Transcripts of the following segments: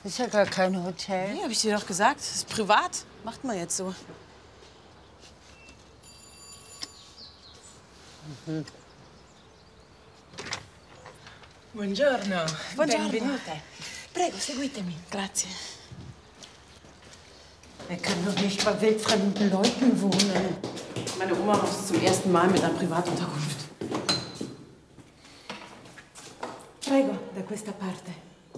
Ist ja gar kein Hotel. Nee, hab ich dir doch gesagt. Das ist privat. Macht man jetzt so. Mhm. Buongiorno. Buongiorno. Benvenuta. Prego, seguitemi. Grazie. Er kann doch nicht bei wildfremden Leuten wohnen. Meine Oma macht zum ersten Mal mit einer Privatunterkunft. Prego, da questa parte.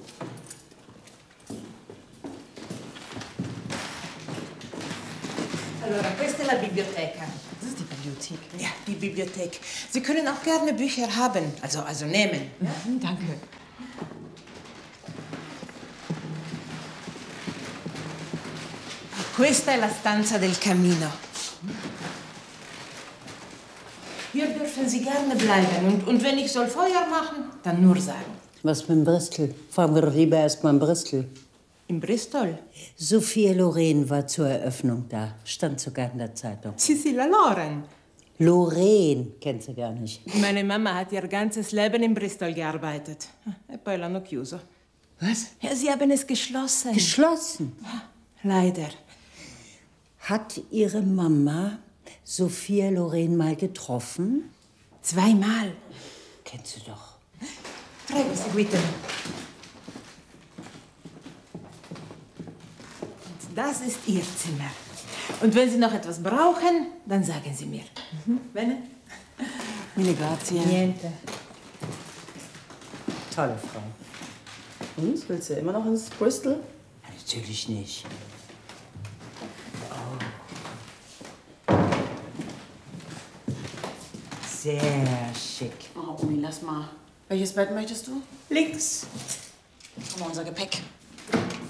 Allora, questa è la biblioteca. Das ist die Bibliothek. Ja, die Bibliothek. Sie können auch gerne Bücher haben, also nehmen. Ja? Danke. Questa è la stanza del camino. Hier dürfen Sie gerne bleiben. Und wenn ich soll Feuer machen, dann nur sagen. Was mit dem Bristol? Fahren wir doch lieber erst mal in Bristol. In Bristol? Sophia Loren war zur Eröffnung da. Stand sogar in der Zeitung. Cecilia Loren. Loren kennt sie gar nicht. Meine Mama hat ihr ganzes Leben in Bristol gearbeitet. E poi l'hanno chiuso. Was? Ja, sie haben es geschlossen. Geschlossen? Leider. Hat Ihre Mama Sophia Loren mal getroffen? 2-mal. Kennst du doch. Prego, seguitemi. Und das ist Ihr Zimmer. Und wenn Sie noch etwas brauchen, dann sagen Sie mir. Bene? Mille grazie. Niente. Tolle Frau. Und? Willst du immer noch ins Bristol? Natürlich nicht. Sehr schick. Oh, Omi, lass mal. Welches Bett möchtest du? Links. Guck mal, unser Gepäck.